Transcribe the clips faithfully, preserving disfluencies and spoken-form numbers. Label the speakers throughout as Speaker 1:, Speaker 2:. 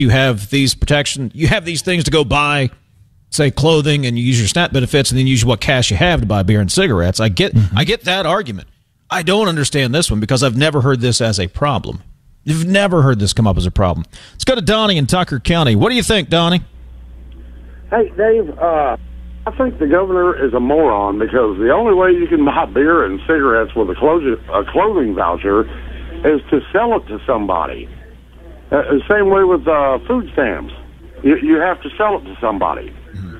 Speaker 1: You have these protection. You have these things to go buy, say, clothing, and you use your SNAP benefits, and then use what cash you have to buy beer and cigarettes. I get, mm-hmm. I get that argument. I don't understand this one because I've never heard this as a problem. You've never heard this come up as a problem. Let's go to Donnie in Tucker County. What do you think, Donnie?
Speaker 2: Hey, Dave, uh, I think the governor is a moron because the only way you can buy beer and cigarettes with a clothing, a clothing voucher is to sell it to somebody. Uh, the same way with uh, food stamps. You, you have to sell it to somebody.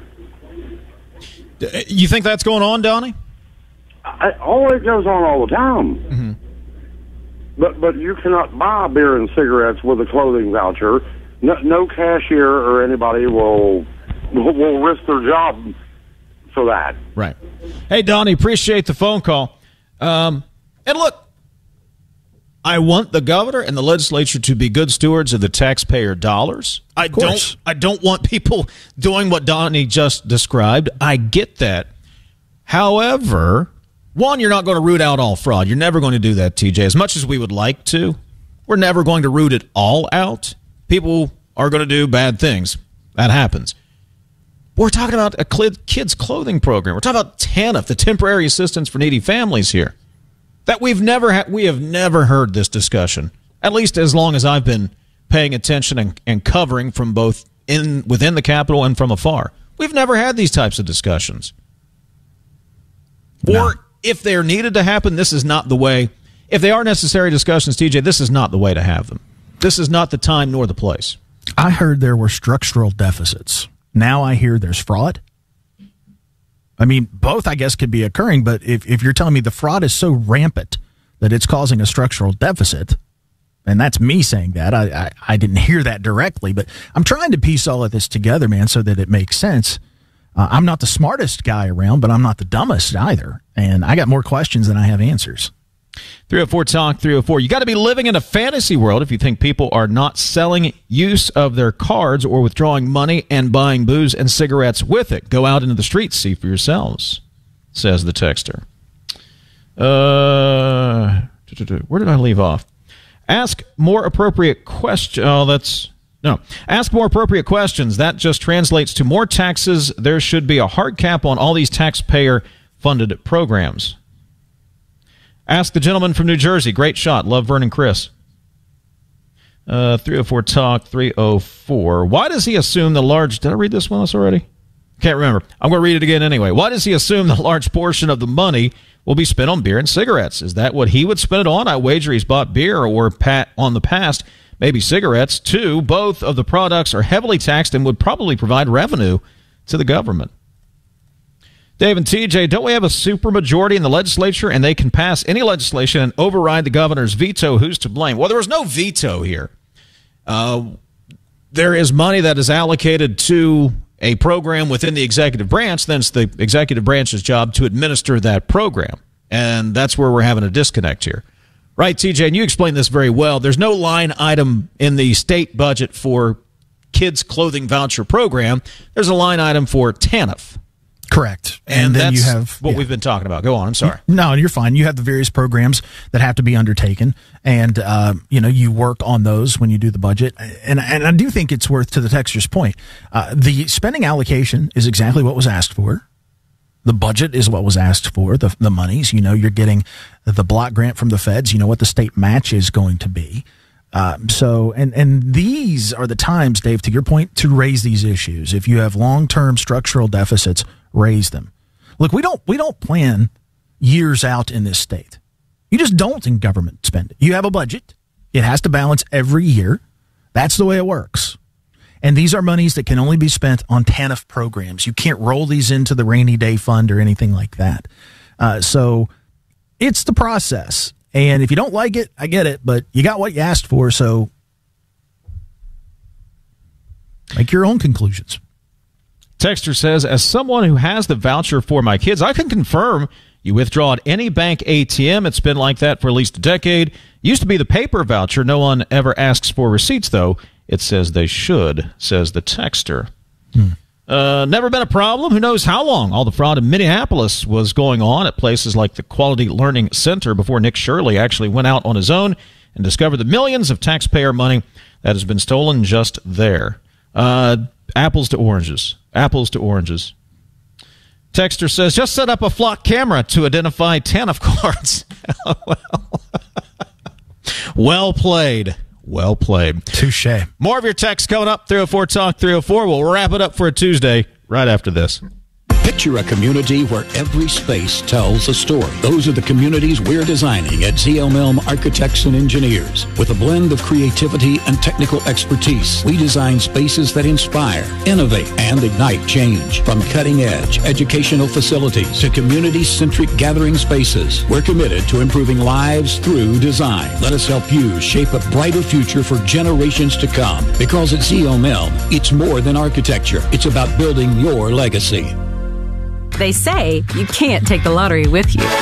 Speaker 1: You think that's going on, Donnie?
Speaker 2: I, all it goes on all the time.
Speaker 1: Mm-hmm.
Speaker 2: But but you cannot buy beer and cigarettes with a clothing voucher. No, no cashier or anybody will, will will risk their job for that.
Speaker 1: Right. Hey, Donnie, appreciate the phone call. Um, and look, I want the governor and the legislature to be good stewards of the taxpayer dollars. I don't. I don't want people doing what Donnie just described. I get that. However, one, you're not going to root out all fraud. You're never going to do that, T J. As much as we would like to, we're never going to root it all out. People are going to do bad things. That happens. We're talking about a kids' clothing program. We're talking about TANF, the Temporary Assistance for Needy Families here. That we've never had, we have never heard this discussion, at least as long as I've been paying attention and, and covering from both in within the Capitol and from afar. We've never had these types of discussions. No. Or if they're needed to happen, this is not the way. If they are necessary discussions, T J, this is not the way to have them. This is not the time nor the place.
Speaker 3: I heard there were structural deficits. Now I hear there's fraud. I mean, both, I guess, could be occurring, but if, if you're telling me the fraud is so rampant that it's causing a structural deficit, and that's me saying that, I, I, I didn't hear that directly, but I'm trying to piece all of this together, man, so that it makes sense. Uh, I'm not the smartest guy around, but I'm not the dumbest either, and I got more questions than I have answers.
Speaker 1: three oh four Talk, three oh four. You got to be living in a fantasy world if you think people are not selling use of their cards or withdrawing money and buying booze and cigarettes with it. Go out into the streets, see for yourselves, says the texter. Uh, where did I leave off? Ask more appropriate questions. Oh, that's... No. Ask more appropriate questions. That just translates to more taxes. There should be a hard cap on all these taxpayer-funded programs. Ask the gentleman from New Jersey. Great shot. Love Vernon Chris. Uh, three oh four Talk, three oh four. Why does he assume the large... Did I read this one else already? Can't remember. I'm going to read it again anyway. Why does he assume the large portion of the money will be spent on beer and cigarettes? Is that what he would spend it on? I wager he's bought beer or pat on the past, maybe cigarettes. Two, both of the products are heavily taxed and would probably provide revenue to the government. Dave and T J, don't we have a supermajority in the legislature and they can pass any legislation and override the governor's veto? Who's to blame? Well, there was no veto here. Uh, there is money that is allocated to a program within the executive branch. Then it's the executive branch's job to administer that program. And that's where we're having a disconnect here. Right, T J? And you explained this very well. There's no line item in the state budget for kids' clothing voucher program. There's a line item for TANF.
Speaker 3: Correct.
Speaker 1: And, and then
Speaker 3: that's
Speaker 1: you have what
Speaker 3: yeah.
Speaker 1: we've been talking about. Go on. I'm sorry.
Speaker 3: No, you're fine. You have the various programs that have to be undertaken, and uh, you know you work on those when you do the budget. And and I do think it's worth, to the texter's point, uh, the spending allocation is exactly what was asked for. The budget is what was asked for. The the monies, you know, you're getting the block grant from the feds. You know what the state match is going to be. Um, so, and, and these are the times, Dave, to your point, to raise these issues. If you have long-term structural deficits, raise them. Look, we don't, we don't plan years out in this state. You just don't in government spending. You have a budget. It has to balance every year. That's the way it works. And these are monies that can only be spent on TANF programs. You can't roll these into the rainy day fund or anything like that. Uh, so it's the process. And if you don't like it, I get it, but you got what you asked for, so make your own conclusions.
Speaker 1: Texter says, as someone who has the voucher for my kids, I can confirm you withdraw at any bank A T M. It's been like that for at least a decade. Used to be the paper voucher. No one ever asks for receipts, though. It says they should, says the texter. Hmm. Uh, never been a problem. Who knows how long all the fraud in Minneapolis was going on at places like the Quality Learning Center before Nick Shirley actually went out on his own and discovered the millions of taxpayer money that has been stolen just there. Uh, apples to oranges. Apples to oranges. Texter says, just set up a flock camera to identify ten of cards. well, well played. Well played.
Speaker 3: Touche.
Speaker 1: More of your texts coming up. three oh four Talk three oh four. We'll wrap it up for a Tuesday right after this.
Speaker 4: Picture a community where every space tells a story. Those are the communities we're designing at Z L M Elm Architects and Engineers. With a blend of creativity and technical expertise, we design spaces that inspire, innovate, and ignite change. From cutting-edge educational facilities to community-centric gathering spaces, we're committed to improving lives through design. Let us help you shape a brighter future for generations to come. Because at Z L M Elm, it's more than architecture. It's about building your legacy.
Speaker 5: They say you can't take the lottery with you.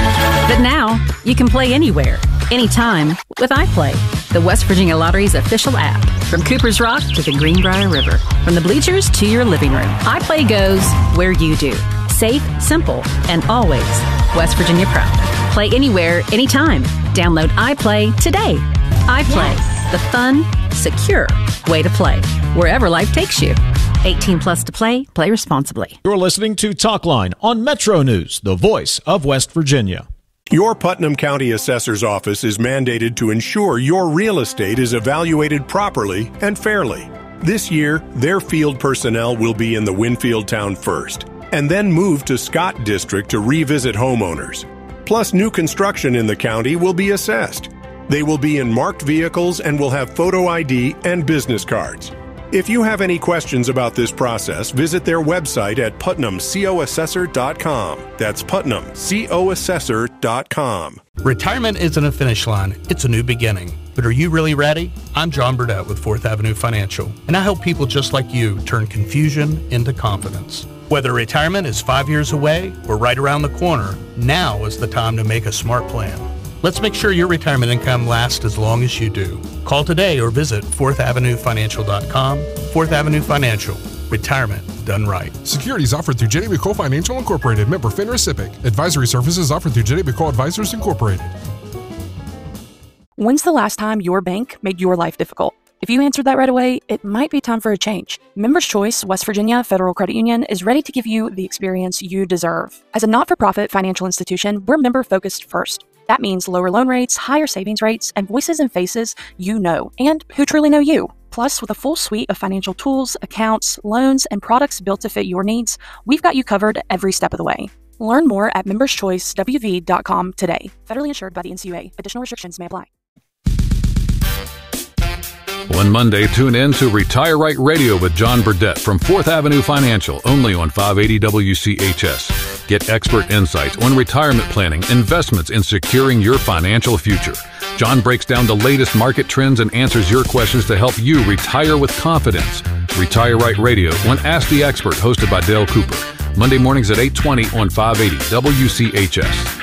Speaker 5: But now, you can play anywhere, anytime with iPlay, the West Virginia Lottery's official app. From Cooper's Rock to the Greenbrier River, from the bleachers to your living room, iPlay goes where you do. Safe, simple, and always West Virginia proud. Play anywhere, anytime. Download iPlay today. iPlay, yes. The fun, secure way to play, wherever life takes you. eighteen plus to play. Play responsibly.
Speaker 1: You're listening to Talkline on Metro News, the voice of West Virginia.
Speaker 6: Your Putnam County Assessor's Office is mandated to ensure your real estate is evaluated properly and fairly. This year, their field personnel will be in the Winfield town first, and then move to Scott District to revisit homeowners. Plus, new construction in the county will be assessed. They will be in marked vehicles and will have photo I D and business cards. If you have any questions about this process, visit their website at putnam co assessor dot com. That's putnam co assessor dot com.
Speaker 7: Retirement isn't a finish line, it's a new beginning. But are you really ready? I'm John Burdett with Fourth Avenue Financial, and I help people just like you turn confusion into confidence. Whether retirement is five years away or right around the corner, now is the time to make a smart plan. Let's make sure your retirement income lasts as long as you do. Call today or visit fourth avenue financial dot com. Fourth Avenue Financial. Retirement done right.
Speaker 8: Securities offered through J W Co Financial Incorporated. Member FINRA SIPC. Advisory services offered through J W Co Advisors Incorporated.
Speaker 9: When's the last time your bank made your life difficult? If you answered that right away, it might be time for a change. Members Choice West Virginia Federal Credit Union is ready to give you the experience you deserve. As a not-for-profit financial institution, we're member-focused first. That means lower loan rates, higher savings rates, and voices and faces you know and who truly know you. Plus, with a full suite of financial tools, accounts, loans, and products built to fit your needs, we've got you covered every step of the way. Learn more at members choice w v dot com today. Federally insured by the N C U A. Additional restrictions may apply.
Speaker 10: One Monday, tune in to Retire Right Radio with John Burdett from Fourth Avenue Financial, only on five eighty W C H S. Get expert insights on retirement planning, investments, and securing your financial future. John breaks down the latest market trends and answers your questions to help you retire with confidence. Retire Right Radio on Ask the Expert, hosted by Dale Cooper. Monday mornings at eight twenty on five eighty W C H S.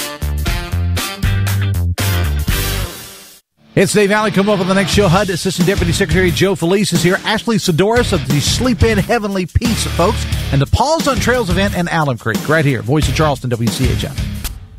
Speaker 3: It's Dave Alley. Come up with the next show. H U D Assistant Deputy Secretary Joe Felice is here. Ashley Sidoris of the Sleep In Heavenly Peace, folks. And the Paws on Trails event in Allen Creek. Right here. Voice of Charleston, W C H S.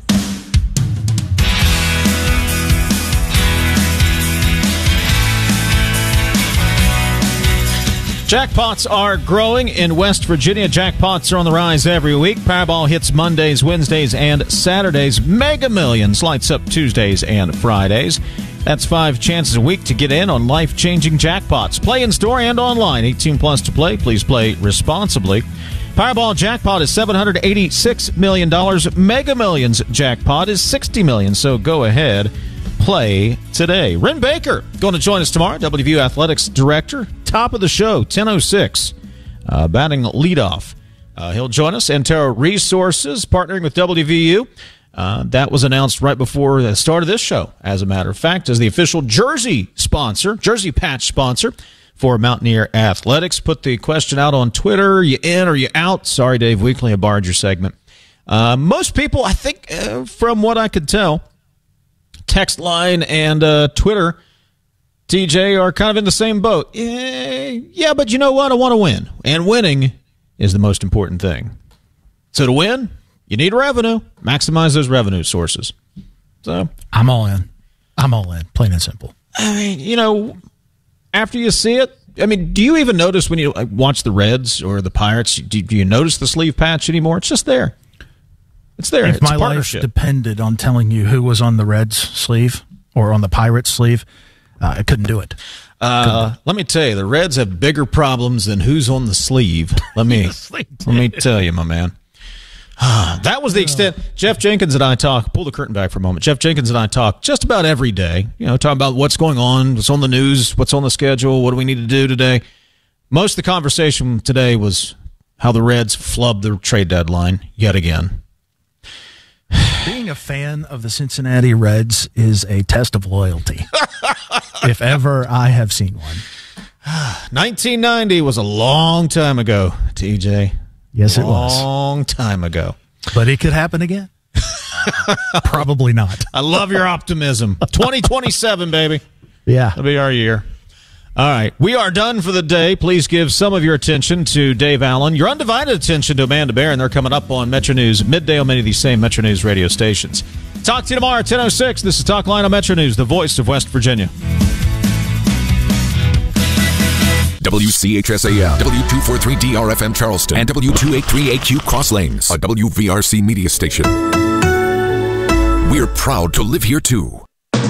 Speaker 1: Jackpots are growing in West Virginia. Jackpots are on the rise every week. Powerball hits Mondays, Wednesdays, and Saturdays. Mega Millions lights up Tuesdays and Fridays. That's five chances a week to get in on life-changing jackpots. Play in store and online. eighteen plus to play. Please play responsibly. Powerball jackpot is seven hundred eighty-six million dollars. Mega Millions jackpot is sixty million dollars. So go ahead, play today. Ren Baker going to join us tomorrow. W V U Athletics Director. Top of the show, ten oh six, uh, batting leadoff. Uh, he'll join us. Antero Resources, partnering with W V U. Uh, that was announced right before the start of this show, as a matter of fact, as the official jersey sponsor, jersey patch sponsor for Mountaineer Athletics. Put the question out on Twitter, you in or you out? Sorry, Dave Weekly, I barred your segment. Uh, most people, I think, uh, from what I could tell, text line and uh, Twitter, T J, are kind of in the same boat. Yeah, yeah, but you know what? I want to win. And winning is the most important thing. So to win, you need revenue. Maximize those revenue sources. So
Speaker 3: I'm all in. I'm all in. Plain and simple.
Speaker 1: I mean, you know, after you see it? I mean, do you even notice when you like, watch the Reds or the Pirates? Do, do you notice the sleeve patch anymore? It's just there. It's there.
Speaker 3: If
Speaker 1: it's
Speaker 3: my life depended on telling you who was on the Reds sleeve or on the Pirates sleeve, uh, I couldn't do it.
Speaker 1: Uh, let me tell you, the Reds have bigger problems than who's on the sleeve. Let me let me tell you, my man. That was the extent. Jeff Jenkins and I talk. Pull the curtain back for a moment. Jeff Jenkins and I talk just about every day. You know, talking about what's going on, what's on the news, what's on the schedule, what do we need to do today. Most of the conversation today was how the Reds flubbed the trade deadline yet again.
Speaker 3: Being a fan of the Cincinnati Reds is a test of loyalty, if ever I have seen one.
Speaker 1: nineteen ninety was a long time ago, T J.
Speaker 3: Yes, it was.
Speaker 1: Long time ago.
Speaker 3: But it could happen again. Probably not.
Speaker 1: I love your optimism. twenty twenty-seven, baby.
Speaker 3: Yeah.
Speaker 1: That'll be our year. All right. We are done for the day. Please give some of your attention to Dave Allen. Your undivided attention to Amanda Barron. They're coming up on Metro News midday on many of these same Metro News radio stations. Talk to you tomorrow at ten oh six. This is Talk Line on Metro News, the voice of West Virginia.
Speaker 11: W C H S A L, W two forty-three D R F M Charleston, and W two eighty-three A Q Cross Lanes, a W V R C media station. We're proud to live here, too.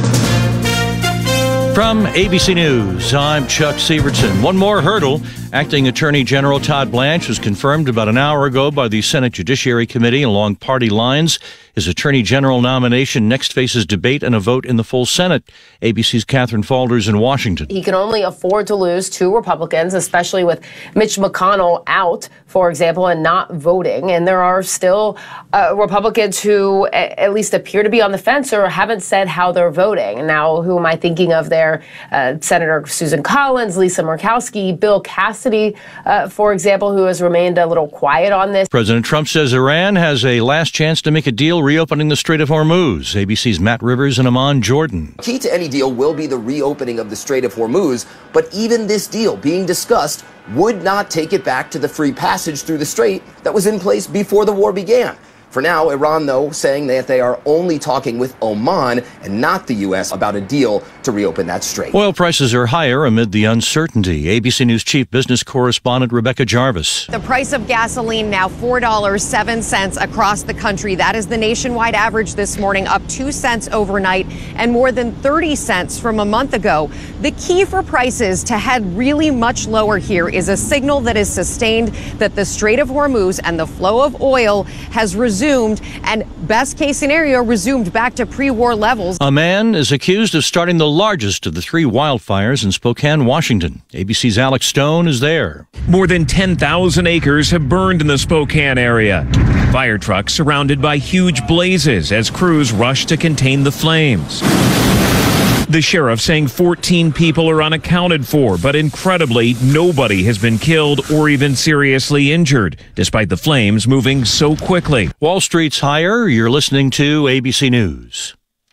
Speaker 12: From A B C News, I'm Chuck Severson. One more hurdle. Acting Attorney General Todd Blanche was confirmed about an hour ago by the Senate Judiciary Committee along party lines. His Attorney General nomination next faces debate and a vote in the full Senate. A B C's Catherine Falders in Washington.
Speaker 13: He can only afford to lose two Republicans, especially with Mitch McConnell out, for example, and not voting. And there are still uh, Republicans who a- at least appear to be on the fence or haven't said how they're voting. Now, who am I thinking of there? Uh, Senator Susan Collins, Lisa Murkowski, Bill Cassidy, uh, for example, who has remained a little quiet on this.
Speaker 12: President Trump says Iran has a last chance to make a deal reopening the Strait of Hormuz. A B C's Matt Rivers and Amon Jordan.
Speaker 14: Key to any deal will be the reopening of the Strait of Hormuz, but even this deal being discussed would not take it back to the free passage through the strait that was in place before the war began. For now, Iran, though, saying that they are only talking with Oman and not the U S about a deal to reopen that strait.
Speaker 12: Oil prices are higher amid the uncertainty. A B C News chief business correspondent Rebecca Jarvis.
Speaker 15: The price of gasoline now four dollars and seven cents across the country. That is the nationwide average this morning, up two cents overnight and more than thirty cents from a month ago. The key for prices to head really much lower here is a signal that is sustained that the Strait of Hormuz and the flow of oil has resumed. Resumed and best case scenario resumed back to pre-war levels.
Speaker 12: A man is accused of starting the largest of the three wildfires in Spokane, Washington. A B C's Alex Stone is there.
Speaker 16: More than ten thousand acres have burned in the Spokane area. Fire trucks surrounded by huge blazes as crews rush to contain the flames. The sheriff saying fourteen people are unaccounted for, but incredibly, nobody has been killed or even seriously injured, despite the flames moving so quickly.
Speaker 12: Wall Street's higher. You're listening to A B C News.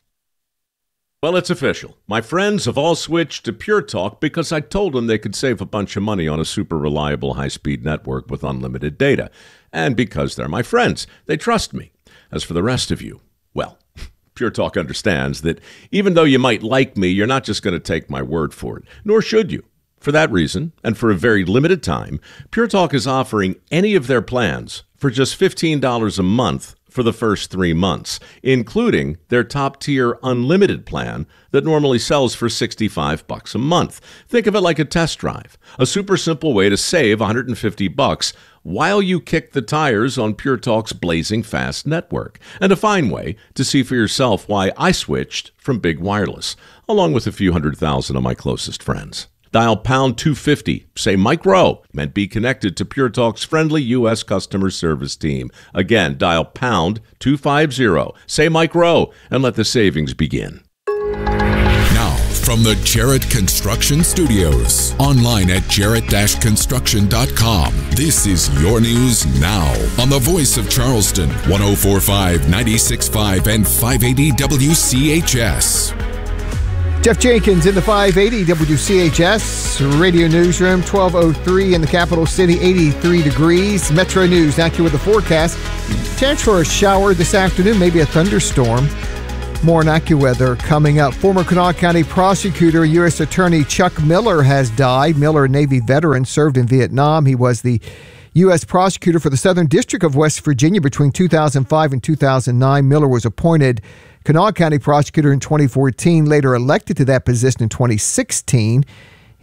Speaker 17: Well, it's official. My friends have all switched to Pure Talk because I told them they could save a bunch of money on a super reliable high-speed network with unlimited data. And because they're my friends, they trust me. As for the rest of you, well, Pure Talk understands that even though you might like me, you're not just going to take my word for it, nor should you. For that reason, and for a very limited time, Pure Talk is offering any of their plans for just fifteen dollars a month for the first three months, including their top-tier unlimited plan that normally sells for sixty-five bucks a month. Think of it like a test drive, a super simple way to save one hundred fifty bucks while you kick the tires on Pure Talk's blazing fast network, and a fine way to see for yourself why I switched from big wireless, along with a few hundred thousand of my closest friends. Dial pound two fifty, say Mike Rowe, and be connected to Pure Talk's friendly U S customer service team. Again, dial pound two fifty, say Mike Rowe, and let the savings begin.
Speaker 11: Now, from the Jarrett Construction Studios, online at jarrett dash construction dot com, this is your news now on the voice of Charleston, one oh four point five, ninety-six point five, and five eighty W C H S.
Speaker 18: Jeff Jenkins in the five eighty W C H S Radio Newsroom, twelve oh three in the capital city, eighty-three degrees. Metro News, accurate with the forecast. Chance for a shower this afternoon, maybe a thunderstorm. More on AccuWeather coming up. Former Kanawha County prosecutor, U S Attorney Chuck Miller has died. Miller, a Navy veteran, served in Vietnam. He was the U S prosecutor for the Southern District of West Virginia between two thousand five and two thousand nine. Miller was appointed Kanawha County prosecutor in twenty fourteen, later elected to that position in twenty sixteen.